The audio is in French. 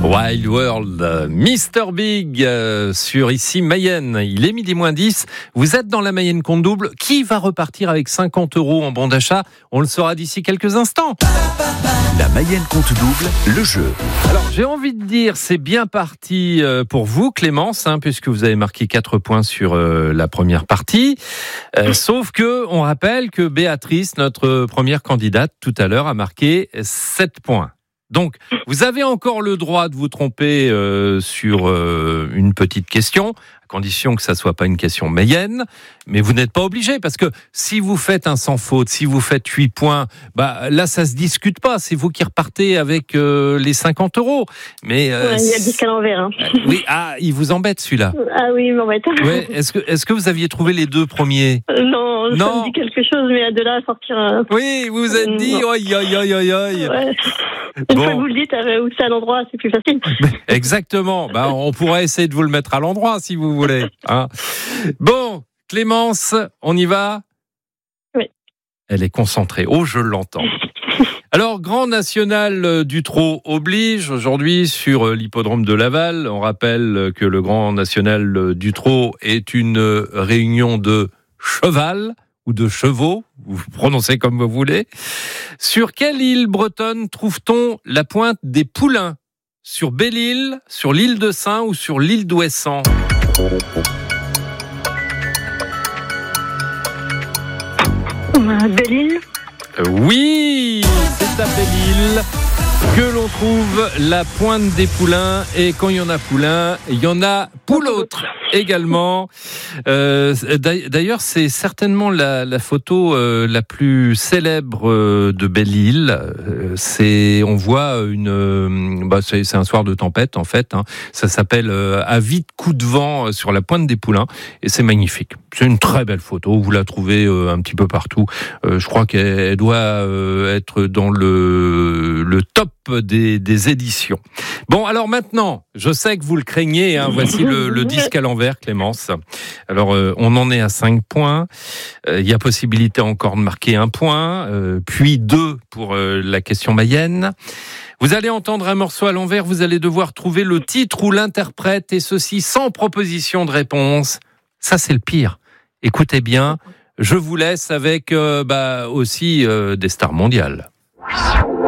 Wild World, Mr Big sur ici Mayenne. Il est midi moins 10. Vous êtes dans la Mayenne compte double. Qui va repartir avec 50 € en bon d'achat? On le saura d'ici quelques instants. La Mayenne compte double, le jeu. Alors j'ai envie de dire, c'est bien parti pour vous, Clémence, puisque vous avez marqué 4 points sur la première partie. Sauf que on rappelle que Béatrice, notre première candidate tout à l'heure, a marqué 7 points. Donc, vous avez encore le droit de vous tromper sur une petite question, à condition que ça ne soit pas une question Mayenne, mais vous n'êtes pas obligé, parce que si vous faites un sans faute, si vous faites 8 points, là, ça ne se discute pas, c'est vous qui repartez avec les 50 €. Mais, il y a le disque à l'envers. Oui, il vous embête celui-là. Ah oui, il m'embête. Ouais, est-ce que vous aviez trouvé les deux premiers? Non, ça me dit quelque chose, mais de là à sortir... Oui, vous vous êtes dit, oi. Ouais. Une fois que vous le dites, où c'est à l'endroit, c'est plus facile. Exactement. On pourrait essayer de vous le mettre à l'endroit, si vous voulez. Bon, Clémence, on y va? Oui. Elle est concentrée. Oh, je l'entends. Alors, Grand National du Trot oblige aujourd'hui sur l'hippodrome de Laval. On rappelle que le Grand National du Trot est une réunion de cheval ou de chevaux, vous prononcez comme vous voulez. Sur quelle île bretonne trouve-t-on la pointe des Poulains? Sur Belle-Île, sur l'île de Saint ou sur l'île d'Ouessant? Belle-Île? Oui, c'est à Belle-Île que l'on trouve la pointe des Poulains. Et quand il y en a Poulain, il y en a Poulautre également. D'ailleurs, c'est certainement la photo la plus célèbre de Belle-Île. On voit c'est un soir de tempête en fait. Ça s'appelle À vite coup de vent sur la pointe des Poulains et c'est magnifique. C'est une très belle photo. Vous la trouvez un petit peu partout. Je crois qu'elle doit être dans le top des éditions. Bon, alors maintenant, je sais que vous le craignez. Voici le disque à l'envers, Clémence. Alors, on en est à 5 points. Il y a possibilité encore de marquer 1 point, puis 2 pour la question Mayenne. Vous allez entendre un morceau à l'envers. Vous allez devoir trouver le titre ou l'interprète, et ceci sans proposition de réponse. Ça, c'est le pire. Écoutez bien. Je vous laisse avec aussi des stars mondiales.